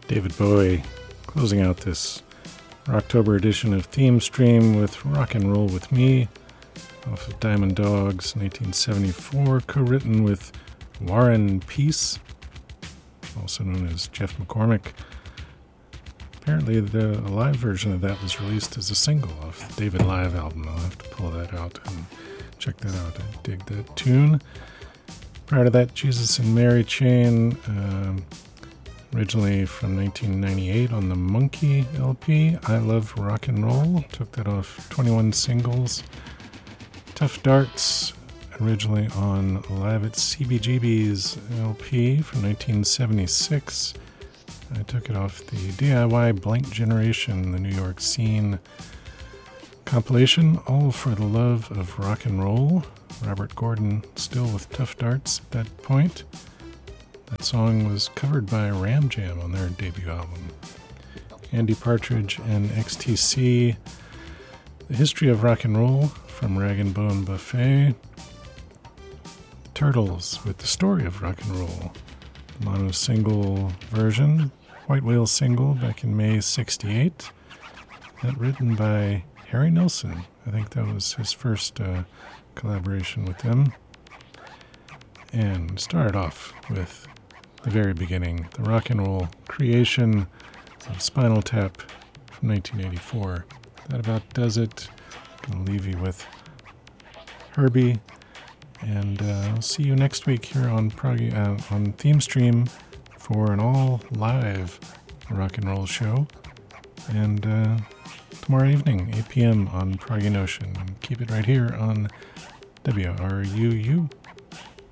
David Bowie closing out this October edition of Theme Stream with Rock and Roll With Me off of Diamond Dogs 1974, co-written with Warren Peace, also known as Jeff McCormick. Apparently the live version of that was released as a single off the David Live album. I'll have to pull that out and check that out. I dig that tune. Prior to that, Jesus and Mary Chain, originally from 1998 on the Monkey LP. I Love Rock and Roll, took that off 21 Singles. Tough Darts, originally on Live at CBGB's LP from 1976. I took it off the DIY Blank Generation, the New York Scene compilation, All for the Love of Rock and Roll. Robert Gordon still with Tough Darts at that point. That song was covered by Ram Jam on their debut album. Andy Partridge and XTC, The History of Rock and Roll from Rag and Bone Buffet. Turtles with The Story of Rock and Roll, the mono single version, White Whale single back in May '68. That written by Harry Nilsson. I think that was his first collaboration with them. And started off with the very beginning, the rock and roll creation of Spinal Tap from 1984. That about does it. I'm going to leave you with Herbie, and I'll see you next week here on on Theme Stream for an all live rock and roll show, and tomorrow evening 8 p.m. on Proggy Notion. Keep it right here on WRUU.